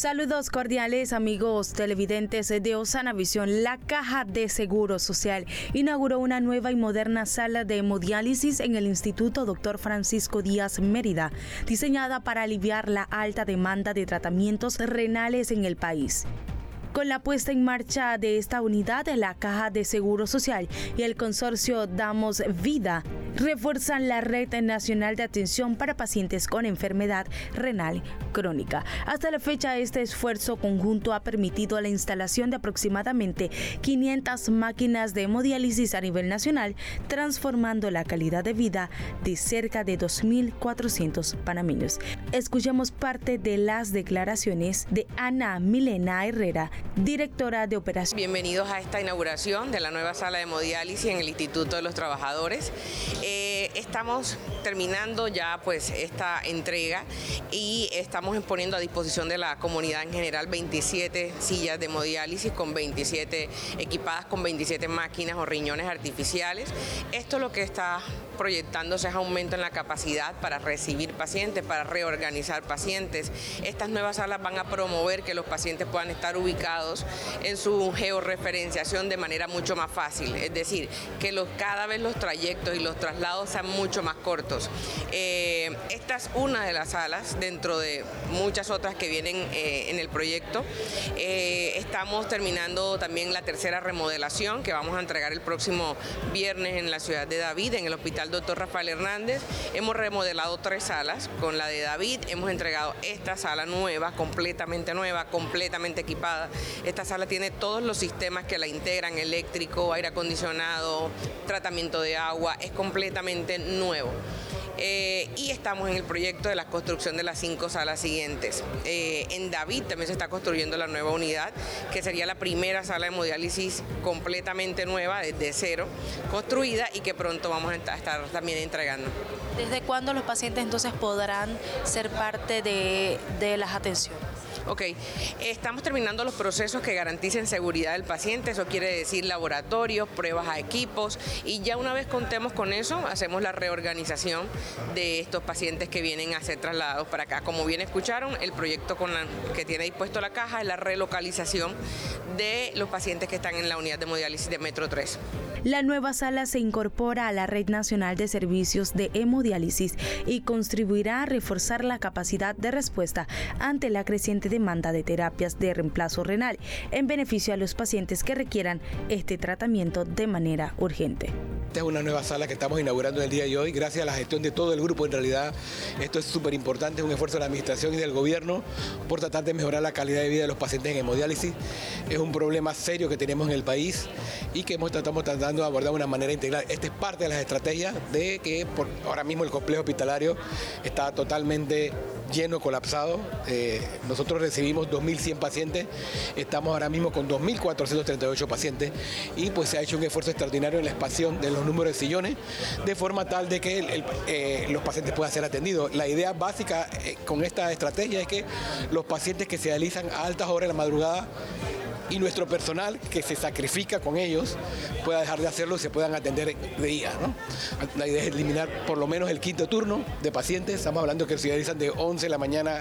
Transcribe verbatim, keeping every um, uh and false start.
Saludos cordiales amigos televidentes de Osana Visión. La Caja de Seguro Social inauguró una nueva y moderna sala de hemodiálisis en el Instituto Doctor Francisco Díaz Mérida, diseñada para aliviar la alta demanda de tratamientos renales en el país. Con la puesta en marcha de esta unidad, la Caja de Seguro Social y el consorcio Damos Vida refuerzan la red nacional de atención para pacientes con enfermedad renal crónica. Hasta la fecha, este esfuerzo conjunto ha permitido la instalación de aproximadamente quinientas máquinas de hemodiálisis a nivel nacional, transformando la calidad de vida de cerca de dos mil cuatrocientos panameños. Escuchemos parte de las declaraciones de Ana Milena Herrera, directora de operaciones. Bienvenidos a esta inauguración de la nueva sala de hemodiálisis en el Instituto de los Trabajadores. Eh, estamos terminando ya pues esta entrega y estamos poniendo a disposición de la comunidad en general veintisiete sillas de hemodiálisis con veintisiete equipadas con veintisiete máquinas o riñones artificiales. Esto lo que está proyectándose es aumento en la capacidad para recibir pacientes, para reorganizar pacientes. Estas nuevas salas van a promover que los pacientes puedan estar ubicados en su georreferenciación de manera mucho más fácil, es decir, que los, cada vez los trayectos y los traslados sean mucho más cortos. Eh, esta es una de las salas dentro de muchas otras que vienen eh, en el proyecto. Eh, estamos terminando también la tercera remodelación que vamos a entregar el próximo viernes en la ciudad de David, en el Hospital Doctor Rafael Hernández. Hemos remodelado tres salas. Con la de David hemos entregado esta sala nueva, completamente nueva, completamente equipada. Esta sala tiene todos los sistemas que la integran, eléctrico, aire acondicionado, tratamiento de agua, es completamente nuevo. Eh, y estamos en el proyecto de la construcción de las cinco salas siguientes. Eh, en David también se está construyendo la nueva unidad, que sería la primera sala de hemodiálisis completamente nueva, desde cero, construida y que pronto vamos a estar también entregando. ¿Desde cuándo los pacientes entonces podrán ser parte de, de las atenciones? Ok, estamos terminando los procesos que garanticen seguridad del paciente, eso quiere decir laboratorios, pruebas a equipos, y ya una vez contemos con eso, hacemos la reorganización de estos pacientes que vienen a ser trasladados para acá. Como bien escucharon, el proyecto con la, que tiene dispuesto la caja es la relocalización de los pacientes que están en la unidad de hemodiálisis de Metro tres. La nueva sala se incorpora a la Red Nacional de Servicios de Hemodiálisis y contribuirá a reforzar la capacidad de respuesta ante la creciente demanda de terapias de reemplazo renal en beneficio a los pacientes que requieran este tratamiento de manera urgente. Esta es una nueva sala que estamos inaugurando el día de hoy, gracias a la gestión de todo el grupo. En realidad, esto es súper importante, es un esfuerzo de la administración y del gobierno por tratar de mejorar la calidad de vida de los pacientes en hemodiálisis. Es un problema serio que tenemos en el país y que hemos, estamos tratando de abordar de una manera integral. Esta es parte de las estrategias de que por, ahora mismo el complejo hospitalario está totalmente lleno, colapsado. Eh, nosotros recibimos dos mil cien pacientes, estamos ahora mismo con dos mil cuatrocientos treinta y ocho pacientes y pues se ha hecho un esfuerzo extraordinario en la expansión de los números de sillones de forma tal de que el, el, eh, los pacientes puedan ser atendidos. La idea básica eh, con esta estrategia es que los pacientes que se realizan a altas horas de la madrugada y nuestro personal que se sacrifica con ellos pueda dejar de hacerlo y se puedan atender de día, ¿no? La idea es eliminar por lo menos el quinto turno de pacientes. Estamos hablando que se realizan de once de la mañana